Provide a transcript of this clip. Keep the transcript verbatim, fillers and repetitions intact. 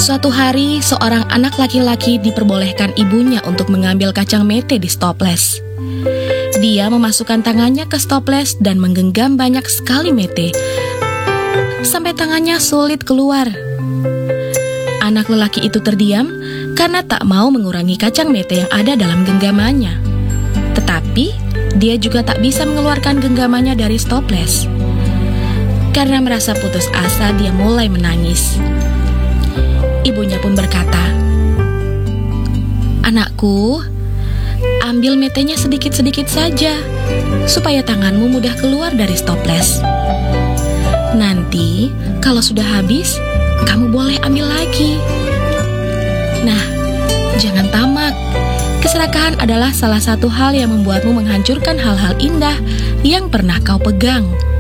Suatu hari, seorang anak laki-laki diperbolehkan ibunya untuk mengambil kacang mete di stoples. Dia memasukkan tangannya ke stoples dan menggenggam banyak sekali mete, sampai tangannya sulit keluar. Anak lelaki itu terdiam karena tak mau mengurangi kacang mete yang ada dalam genggamannya. Tetapi, dia juga tak bisa mengeluarkan genggamannya dari stoples. Karena merasa putus asa, dia mulai menangis. Ibunya pun berkata, "Anakku, ambil metenya sedikit-sedikit saja, supaya tanganmu mudah keluar dari stoples. Nanti, kalau sudah habis, kamu boleh ambil lagi. Nah, jangan tamak. Keserakahan adalah salah satu hal yang membuatmu menghancurkan hal-hal indah yang pernah kau pegang."